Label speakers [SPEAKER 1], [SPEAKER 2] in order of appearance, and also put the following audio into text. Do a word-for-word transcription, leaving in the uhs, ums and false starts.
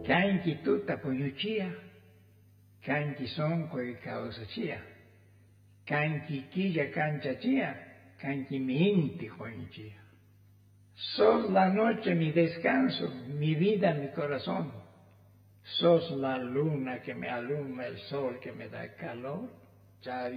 [SPEAKER 1] Kanki tuta puyuchia, kanki sonco y causachia, kanki quilla canchachia, kanki mi inti juanchia. Sos la noche mi descanso, mi vida, mi corazón. Sos la luna que me alumbra, el sol que me da calor. Chari